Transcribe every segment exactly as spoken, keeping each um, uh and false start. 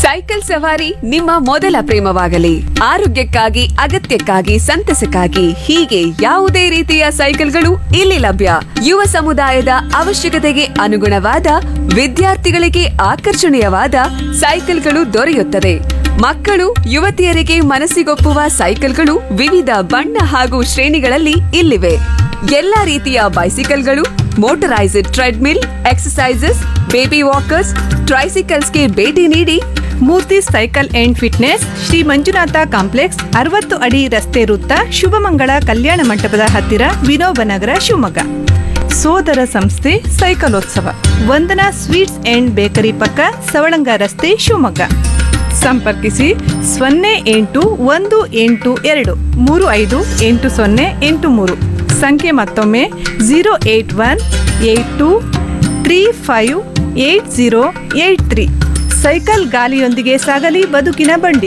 Cycle ಸವಾರಿ ನಿಮ್ಮ ಮೊದಲ ಪ್ರೇಮವಾಗಲಿ, ಆರೋಗ್ಯಕ್ಕಾಗಿ ಅಗತ್ಯಕ್ಕಾಗಿ ಸಂತಸಕ್ಕಾಗಿ ಹೀಗೆ ಯಾವುದೇ ರೀತಿಯ ಸೈಕಲ್ಗಳು ಇಲ್ಲಿ ಲಭ್ಯ. ಯುವ ಸಮುದಾಯದ ಅವಶ್ಯಕತೆಗೆ ಅನುಗುಣವಾದ, ವಿದ್ಯಾರ್ಥಿಗಳಿಗೆ ಆಕರ್ಷಣೀಯವಾದ ಸೈಕಲ್ಗಳು ದೊರೆಯುತ್ತದೆ. ಮಕ್ಕಳು ಯುವತಿಯರಿಗೆ ಮನಸ್ಸಿಗೊಪ್ಪುವ ಸೈಕಲ್ಗಳು ವಿವಿಧ ಬಣ್ಣ ಹಾಗೂ ಶ್ರೇಣಿಗಳಲ್ಲಿ ಇಲ್ಲಿವೆ. ಎಲ್ಲಾ ರೀತಿಯ ಬೈಸಿಕಲ್ಗಳು, motorised treadmill, exercises, baby walkers, ಟ್ರೈಸಿಕಲ್ಸ್ಗೆ ಭೇಟಿ ನೀಡಿ. ಮೂರ್ತಿ cycle and fitness, Shri Manjunatha complex, ಅರವತ್ತು ಅಡಿ ರಸ್ತೆ ವೃತ್ತ, ಶುಭಮಂಗಳ ಕಲ್ಯಾಣ ಮಂಟಪದ ಹತ್ತಿರ, ವಿನೋಬನಗರ, ಶಿವಮೊಗ್ಗ. ಸೋದರ ಸಂಸ್ಥೆ ಸೈಕಲೋತ್ಸವ, ವಂದನಾ ಸ್ವೀಟ್ಸ್ ಅಂಡ್ ಬೇಕರಿ ಪಕ್ಕ, ಸವಳಂಗ ರಸ್ತೆ, ಶಿವಮೊಗ್ಗ. ಸಂಪರ್ಕಿಸಿ ಸೊನ್ನೆ ಎಂಟು ಒಂದು ಎಂಟು ಎರಡು ಮೂರು ಐದು ಎಂಟು ಸೊನ್ನೆ ಎಂಟು ಮೂರು. ಸಂಖ್ಯೆ ಮತ್ತೊಮ್ಮೆ zero eight one eight to three five eight zero eight three. Cycle ಗಾಲಿಯೊಂದಿಗೆ ಸಾಗಲಿ ಬದುಕಿನ ಬಂಡಿ.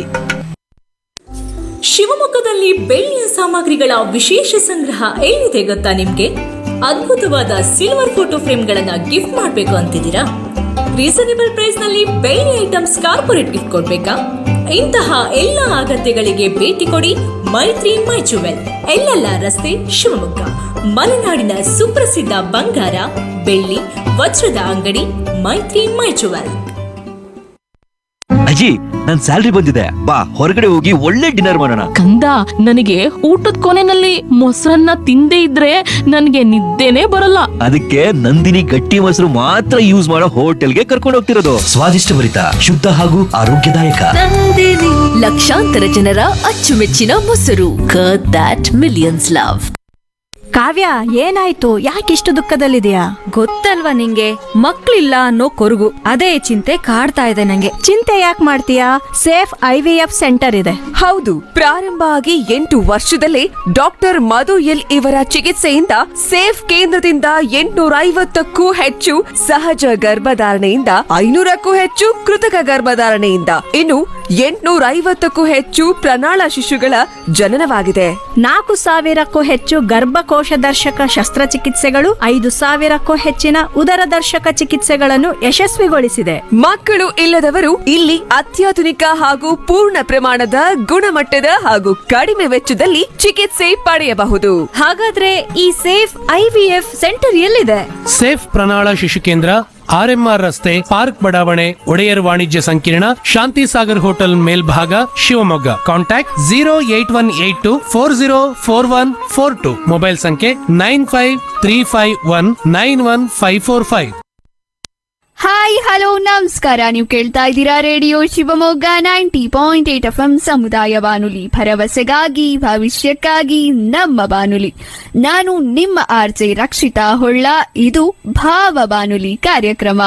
ಶಿವಮೊಗ್ಗದಲ್ಲಿ ಬೆಳ್ಳಿಯ ಸಾಮಗ್ರಿಗಳ ವಿಶೇಷ ಸಂಗ್ರಹ ಎಲ್ಲಿದೆ ಗೊತ್ತಾ ನಿಮ್ಗೆ? ಅದ್ಭುತವಾದ ಸಿಲ್ವರ್ ಫೋಟೋ ಫ್ರೇಮ್ಗಳನ್ನ ಗಿಫ್ಟ್ ಮಾಡಬೇಕು ಅಂತಿದ್ದೀರಾ? ರೀಸನೇಬಲ್ ಪ್ರೈಸ್ ನಲ್ಲಿ ಬೆಳ್ಳಿ ಐಟಮ್ಸ್ ಕಾರ್ಪೊರೇಟ್ ಗಿಫ್ಟ್ ಕೊಡ್ಬೇಕಾ? ಇಂತಹ ಎಲ್ಲ ಅಗತ್ಯಗಳಿಗೆ ಭೇಟಿ ಕೊಡಿ ಮೈತ್ರಿ ಮೈ ಜುವೆಲ್, ಎಲ್ಲೆಲ್ಲ ರಸ್ತೆ, ಶಿವಮೊಗ್ಗ. ಮಲೆನಾಡಿನ ಸುಪ್ರಸಿದ್ಧ ಬಂಗಾರ, ಬೆಳ್ಳಿ, ವಜ್ರದ ಅಂಗಡಿ ಮೈತ್ರಿ ಮೈ ಜುವೆಲ್. ಅಜ್ಜಿ, ನನ್ ಸ್ಯಾಲ್ರಿ ಬಂದಿದೆ, ಬಾ ಹೊರಗಡೆ ಹೋಗಿ ಒಳ್ಳೆ ಡಿನ್ನರ್ ಮಾಡೋಣ. ಕಂದ, ನನಗೆ ಊಟದ ಕೊನೆನಲ್ಲಿ ಮೊಸರನ್ನ ತಿಂದೇ ಇದ್ರೆ ನನಗೆ ನಿದ್ದೆನೆ ಬರಲ್ಲ. ಅದಕ್ಕೆ ನಂದಿನಿ ಗಟ್ಟಿ ಮೊಸರು ಮಾತ್ರ ಯೂಸ್ ಮಾಡೋ ಹೋಟೆಲ್ಗೆ ಕರ್ಕೊಂಡು ಹೋಗ್ತಿರೋದು. ಸ್ವಾದಿಷ್ಟಭರಿತ, ಶುದ್ಧ ಹಾಗೂ ಆರೋಗ್ಯದಾಯಕ. ಲಕ್ಷಾಂತರ ಜನರ ಅಚ್ಚುಮೆಚ್ಚಿನ ಮೊಸರು, ಕರ್ಡ್ ದಟ್ ಮಿಲಿಯನ್ಸ್ ಲವ್. ಕಾವ್ಯ, ಏನಾಯ್ತು? ಯಾಕಿಷ್ಟು ದುಃಖದಲ್ಲಿದೆಯಾ? ಗೊತ್ತಲ್ವಾ ನಿಂಗೆ, ಮಕ್ಳಿಲ್ಲ ಅನ್ನೋ ಕೊರಗು, ಅದೇ ಚಿಂತೆ ಕಾಡ್ತಾ ಇದೆ ನಂಗೆ. ಚಿಂತೆ ಯಾಕೆ ಮಾಡ್ತೀಯಾ? Safe I V F centre ಇದೆ. ಹೌದು, ಪ್ರಾರಂಭ ಆಗಿ ಎಂಟು ವರ್ಷದಲ್ಲೇ ಡಾಕ್ಟರ್ ಮಧು ಎಲ್ ಇವರ ಚಿಕಿತ್ಸೆಯಿಂದ ಸೇಫ್ ಕೇಂದ್ರದಿಂದ ಎಂಟುನೂರ ಐವತ್ತಕ್ಕೂ ಹೆಚ್ಚು ಸಹಜ ಗರ್ಭಧಾರಣೆಯಿಂದ ಐನೂರಕ್ಕೂ ಹೆಚ್ಚು ಕೃತಕ ಗರ್ಭಧಾರಣೆಯಿಂದ ಇನ್ನು ಎಂಟುನೂರ ಐವತ್ತಕ್ಕೂ ಹೆಚ್ಚು ಪ್ರಣಾಳ ಶಿಶುಗಳ ಜನನವಾಗಿದೆ. ನಾಲ್ಕು ಸಾವಿರಕ್ಕೂ ಹೆಚ್ಚು ಗರ್ಭಕೋಶ ದರ್ಶಕ ಶಸ್ತ್ರಚಿಕಿತ್ಸೆಗಳು, ಐದು ಸಾವಿರಕ್ಕೂ ಹೆಚ್ಚಿನ ಉದರ ದರ್ಶಕ ಚಿಕಿತ್ಸೆಗಳನ್ನು ಯಶಸ್ವಿಗೊಳಿಸಿದೆ. ಮಕ್ಕಳು ಇಲ್ಲದವರು ಇಲ್ಲಿ ಅತ್ಯಾಧುನಿಕ ಹಾಗೂ ಪೂರ್ಣ ಪ್ರಮಾಣದ ಗುಣಮಟ್ಟದ ಹಾಗೂ ಕಡಿಮೆ ವೆಚ್ಚದಲ್ಲಿ ಚಿಕಿತ್ಸೆ ಪಡೆಯಬಹುದು. ಹಾಗಾದ್ರೆ ಈ safe I V F centre ಎಲ್ಲಿದೆ? ಸೇಫ್ ಪ್ರಣಾಳ ಶಿಶು ಕೇಂದ್ರ, ಆರ್ ಎಂ ಆರ್ ರಸ್ತೆ, ಪಾರ್ಕ್ ಬಡಾವಣೆ, ಒಡೆಯರ್ ವಾಣಿಜ್ಯ ಸಂಕೀರ್ಣ, ಶಾಂತಿ ಸಾಗರ್ ಹೋಟೆಲ್ ಮೇಲ್ಭಾಗ, Shivamogga. Contact zero eight one eight to four zero four one four to. Mobile ಸಂಖ್ಯೆ nine five three five one nine one five four five. Hi hello ನಮಸ್ಕಾರ. ನೀವು ಕೇಳ್ತಾ ಇದ್ದೀರಾ radio Shivamogga ninety point eight F M ಸಮುದಾಯ ಬಾನುಲಿ, ಭರವಸೆಗಾಗಿ ಭವಿಷ್ಯಕ್ಕಾಗಿ ನಮ್ಮ ಬಾನುಲಿ. ನಾನು ನಿಮ್ಮ ಆರ್ಜೆ ರಕ್ಷಿತಾ ಹೊಳ್ಳ. ಇದು ಭಾವ ಬಾನುಲಿ ಕಾರ್ಯಕ್ರಮ.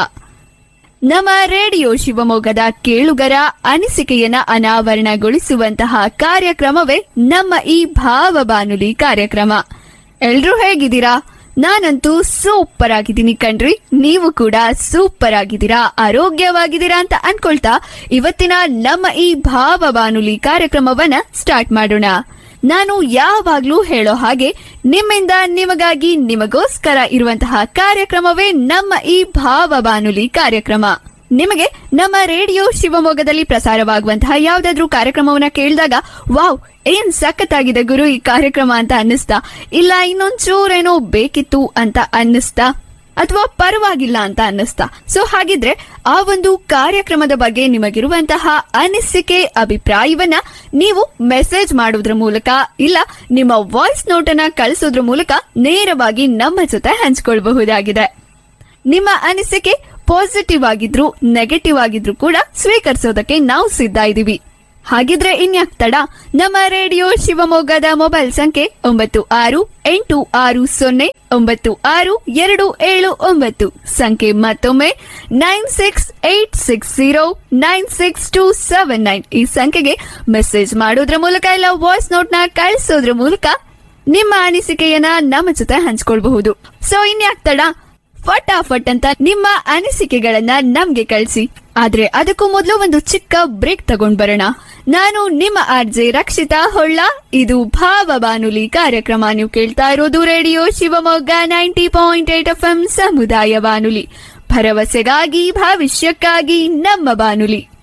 ನಮ್ಮ ರೇಡಿಯೋ ಶಿವಮೊಗ್ಗದ ಕೇಳುಗರ ಅನಿಸಿಕೆಯನ್ನ ಅನಾವರಣಗೊಳಿಸುವಂತಹ ಕಾರ್ಯಕ್ರಮವೇ ನಮ್ಮ ಈ ಭಾವ ಬಾನುಲಿ ಕಾರ್ಯಕ್ರಮ. ಎಲ್ರೂ ಹೇಗಿದ್ದೀರಾ? ನಾನಂತೂ ಸೂಪರ್ ಆಗಿದ್ದೀನಿ ಕಣ್ರಿ. ನೀವು ಕೂಡ ಸೂಪರ್ ಆಗಿದ್ದೀರಾ, ಆರೋಗ್ಯವಾಗಿದ್ದೀರಾ ಅಂತ ಅನ್ಕೊಳ್ತಾ ಇವತ್ತಿನ ನಮ್ಮ ಈ ಭಾವ ಬಾನುಲಿ ಕಾರ್ಯಕ್ರಮವನ್ನ ಸ್ಟಾರ್ಟ್ ಮಾಡೋಣ. ನಾನು ಯಾವಾಗ್ಲೂ ಹೇಳೋ ಹಾಗೆ ನಿಮ್ಮಿಂದ ನಿಮಗಾಗಿ ನಿಮಗೋಸ್ಕರ ಇರುವಂತಹ ಕಾರ್ಯಕ್ರಮವೇ ನಮ್ಮ ಈ ಭಾವ ಬಾನುಲಿ ಕಾರ್ಯಕ್ರಮ. ನಿಮಗೆ ನಮ್ಮ ರೇಡಿಯೋ ಶಿವಮೊಗ್ಗದಲ್ಲಿ ಪ್ರಸಾರವಾಗುವಂತಹ ಯಾವ್ದಾದ್ರೂ ಕಾರ್ಯಕ್ರಮವನ್ನ ಕೇಳಿದಾಗ ವಾವ್, ಏನ್ ಸಖತ್ತಾಗಿದೆ ಗುರು ಈ ಕಾರ್ಯಕ್ರಮ ಅಂತ ಅನ್ನಿಸ್ತಾ, ಇಲ್ಲ ಇನ್ನೊಂಚೂರೇನೋ ಬೇಕಿತ್ತು ಅಂತ ಅನ್ನಿಸ್ತಾ, ಅಥವಾ ಪರವಾಗಿಲ್ಲ ಅಂತ ಅನ್ನಿಸ್ತಾ. ಸೊ ಹಾಗಿದ್ರೆ ಆ ಒಂದು ಕಾರ್ಯಕ್ರಮದ ಬಗ್ಗೆ ನಿಮಗಿರುವಂತಹ ಅನಿಸಿಕೆ, ಅಭಿಪ್ರಾಯವನ್ನ ನೀವು ಮೆಸೇಜ್ ಮಾಡೋದ್ರ ಮೂಲಕ ಇಲ್ಲ ನಿಮ್ಮ ವಾಯ್ಸ್ ನೋಟನ್ನ ಕಳಿಸೋದ್ರ ಮೂಲಕ ನೇರವಾಗಿ ನಮ್ಮ ಜೊತೆ ಹಂಚಿಕೊಳ್ಳಬಹುದಾಗಿದೆ. ನಿಮ್ಮ ಅನಿಸಿಕೆ ಪಾಸಿಟಿವ್ ಆಗಿದ್ರು ನೆಗೆಟಿವ್ ಆಗಿದ್ರು ಕೂಡ ಸ್ವೀಕರಿಸೋದಕ್ಕೆ ನಾವು ಸಿದ್ಧ ಇದ್ದೀವಿ. ಹಾಗಿದ್ರೆ ಇನ್ಯಾಕ್ ತಡ, ನಮ್ಮ ರೇಡಿಯೋ ಶಿವಮೊಗ್ಗದ ಮೊಬೈಲ್ ಸಂಖ್ಯೆ ಒಂಬತ್ತು ಆರು ಎಂಟು ಆರು ಸೊನ್ನೆ ಒಂಬತ್ತು ಆರು ಎರಡು ಏಳು ಒಂಬತ್ತು. ಸಂಖ್ಯೆ ಮತ್ತೊಮ್ಮೆ nine six eight six zero nine six two seven nine. ಈ ಸಂಖ್ಯೆಗೆ ಮೆಸೇಜ್ ಮಾಡೋದ್ರ ಮೂಲಕ ಇಲ್ಲ ವಾಯ್ಸ್ ನೋಟ್ ನ ಕಳಿಸೋದ್ರ ಮೂಲಕ ನಿಮ್ಮ ಅನಿಸಿಕೆಯನ್ನ ನಮ್ಮ ಜೊತೆ ಹಂಚ್ಕೊಳ್ಬಹುದು. ಸೊ ಇನ್ಯಾಕ್ ತಡ, ಫಟಾಫಟ್ ಅಂತ ನಿಮ್ಮ ಅನಿಸಿಕೆಗಳನ್ನ ನಮ್ಗೆ ಕಳಿಸಿ. ಆದ್ರೆ ಅದಕ್ಕೂ ಮೊದಲು ಒಂದು ಚಿಕ್ಕ ಬ್ರೇಕ್ ತಗೊಂಡ್ ಬರೋಣ. ನಾನು ನಿಮ್ಮ ಆರ್ಜೆ ರಕ್ಷಿತಾ ಹೊಳ್ಳ. ಇದು ಭಾವ ಬಾನುಲಿ ಕಾರ್ಯಕ್ರಮ. ನೀವು ಕೇಳ್ತಾ ಇರೋದು radio Shivamogga ninety point eight F M ಸಮುದಾಯ ಬಾನುಲಿ, ಭರವಸೆಗಾಗಿ ಭವಿಷ್ಯಕ್ಕಾಗಿ ನಮ್ಮ ಬಾನುಲಿ.